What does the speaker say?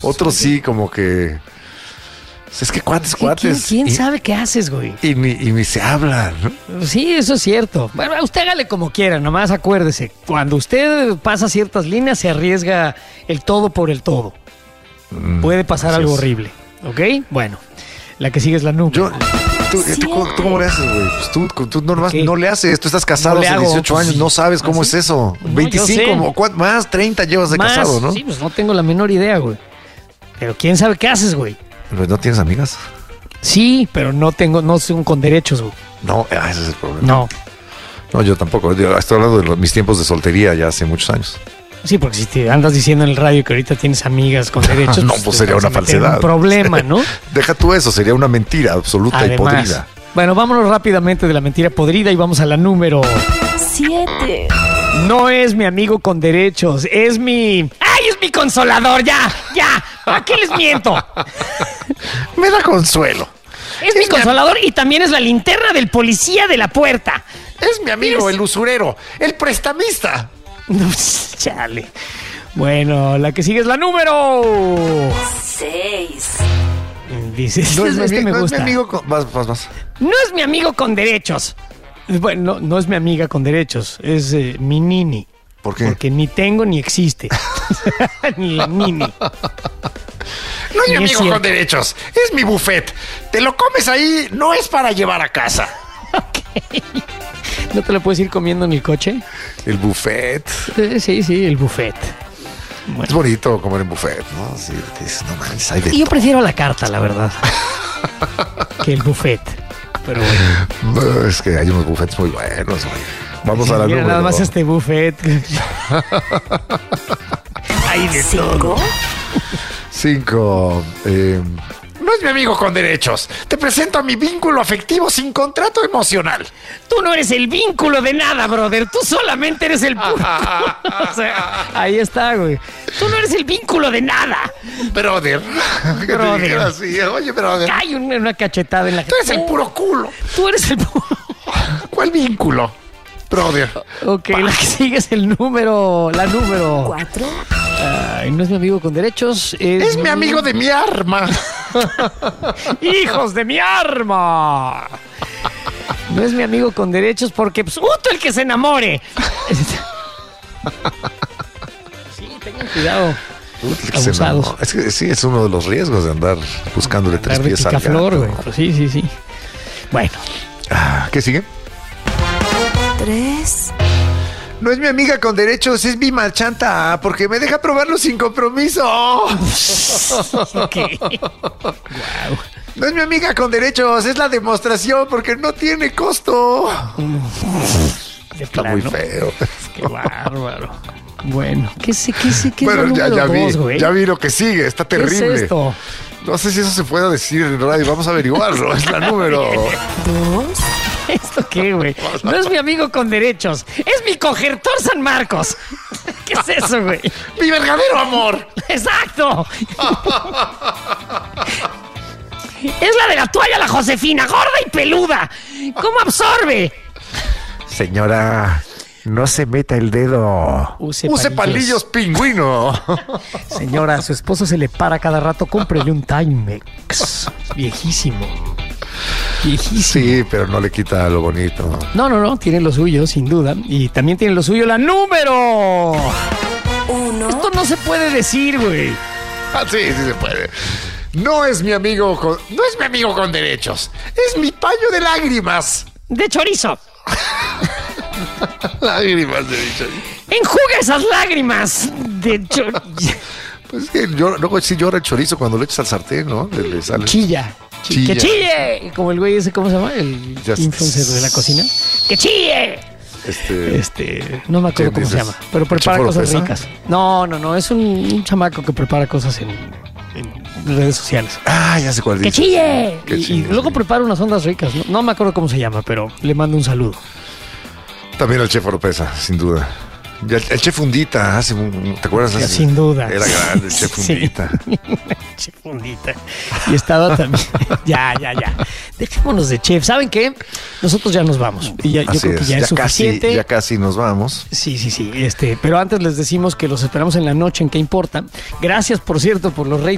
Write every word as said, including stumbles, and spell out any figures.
Otros sí, como que... Es que cuates, Sí, cuates. ¿Quién, quién y, sabe qué haces, güey? Y ni, y ni se hablan, ¿no? Sí, eso es cierto. Bueno, usted hágale como quiera, nomás acuérdese. Cuando usted pasa ciertas líneas, se arriesga el todo por el todo. Mm, Puede pasar algo es. horrible. ¿Ok? Bueno, la que sigue es la nube. Yo, ¿tú, tú, cómo- tú cómo le haces, güey? Pues tú, tú no, nomás ¿Qué? no le haces. Tú estás casado No le hace hago, dieciocho pues, años, no sabes cómo ¿ah, es sí? eso. No, yo veinticinco, sé. o cuánto- más, treinta llevas de Más, casado, ¿no? Sí, pues no tengo la menor idea, güey. Pero quién sabe qué haces, güey. Pues, ¿no tienes amigas? Sí, pero no tengo, no son con derechos, güey. No, ah, ese es el problema. No. No, yo tampoco. Yo estoy hablando de los- mis tiempos de soltería ya hace muchos años. Sí, porque si te andas diciendo en el radio que ahorita tienes amigas con derechos, No, pues te sería vas a una meter en falsedad. un problema, ¿no? Deja tú eso, sería una mentira absoluta y Además. podrida. Bueno, vámonos rápidamente de la mentira podrida y vamos a la número. Siete. No es mi amigo con derechos, es mi... ¡Ay, es mi consolador! ¡Ya! ¡Ya! ¿A qué les miento? Me da consuelo. Es mi consolador y también es la linterna del policía de la puerta. Es mi amigo, Es- el usurero, el prestamista. No, chale. Bueno, la que sigue es la número... Seis. Dice, No este, es mi este amigo, me no es mi gusta. amigo con... Vas, vas, vas. No es mi amigo con derechos. Bueno, no, no es mi amiga con derechos, es eh, mi nini. ¿Por qué? Porque ni tengo ni existe. Ni la nini. No es mi Y es amigo cierto. con derechos, es mi buffet. Te lo comes ahí, no es para llevar a casa. ¿No te lo puedes ir comiendo en el coche? El buffet. Eh, Sí, sí, el buffet. Es Bueno, bonito comer en buffet, ¿no? Sí, te dices, no manches, hay de yo todo. prefiero la carta, la verdad. Que el buffet. Pero bueno. No, es que hay unos buffets muy buenos, güey. Vamos a la Mira número. nada más este buffet. Hay de todo. Cinco. Cinco. Eh, no es mi amigo con derechos. Te presento a mi vínculo afectivo sin contrato emocional. Tú no eres el vínculo de nada, brother. Tú solamente eres el puro. O sea, ahí está, güey. Tú no eres el vínculo de nada. Brother. Que te Brother. dijera así, oye, brother. Hay una, una cachetada en la Tú eres el puro culo. Tú eres el puro. ¿Cuál vínculo? Brother. Ok, la que sigue es el número. La número. Cuatro. Ay, no es mi amigo con derechos. Es, Es mi amigo de mi arma. ¡Hijos de mi arma! No es mi amigo con derechos porque, pues, ¡uto el que se enamore! Sí, tengan cuidado. Abusados. No, es que sí, es uno de los riesgos de andar buscándole tres Andar de pies al picaflor, gato. güey. Pues sí, sí, sí. Bueno, Ah, ¿qué sigue? Tres. No es mi amiga con derechos, es mi marchanta, porque me deja probarlo sin compromiso. ok. No es mi amiga con derechos, es la demostración, porque no tiene costo. De Está muy plano. feo. Qué bárbaro. Bueno, ¿qué sé, qué sé, qué Bueno, es ya, el ya número dos, vi, güey? ya vi lo que sigue, está ¿Qué terrible. es esto? No sé si eso se puede decir en radio, vamos a averiguarlo, es la número. Dos. ¿Esto qué, güey? No es mi amigo con derechos, es mi cogertor San Marcos. ¿Qué es eso, güey? ¡Mi verdadero amor! ¡Exacto! Es la de la toalla, la Josefina, gorda y peluda. ¿Cómo absorbe? Señora, no se meta el dedo. Use Use palillos pingüino. Señora, a su esposo se le para cada rato, cómprele un Timex. Viejísimo. Viejísimo. Sí, pero no le quita lo bonito. No, no, no, tiene lo suyo, sin duda. Y también tiene lo suyo la número. Uno. Esto no se puede decir, güey. Ah, sí, sí se puede. No es mi amigo con, no es mi amigo con derechos. Es mi paño de lágrimas. De chorizo. Lágrimas de dicho. Enjuga esas lágrimas de chorizo. Pues es que llora- luego sí llora el chorizo cuando lo echas al sartén, ¿no? Le, le sale. Chilla. Chi- Chilla. ¡Que chille! Como el güey ese, ¿cómo se llama? El Ya sé. influencer de la cocina. ¡Que chille! Este, Este, no me acuerdo ¿Quién cómo se dices? llama, pero prepara ¿Chefo cosas Lopeza? ricas. No, no, no, es un, un chamaco que prepara cosas en, en redes sociales. Ah, ya sé cuál ¡Que dices. chille! Qué Y, y chille, luego sí. prepara unas ondas ricas. No, no me acuerdo cómo se llama, pero le mando un saludo. También el chef Oropesa, sin duda. Ya El, el chef Fundita hace un, ¿te acuerdas? Ya, Hace- sin duda. Era grande el chef Sí. Fundita. Chef Fundita. Y estaba también. ya, ya, ya. Dejémonos de chef. ¿Saben qué? Nosotros ya nos vamos. Y ya, yo Así creo que es. ya, Ya, es casi, suficiente. ya casi nos vamos. Sí, sí, sí. Este, pero antes les decimos que los esperamos en la noche en ¿Qué importa? Gracias, por cierto, por los ratings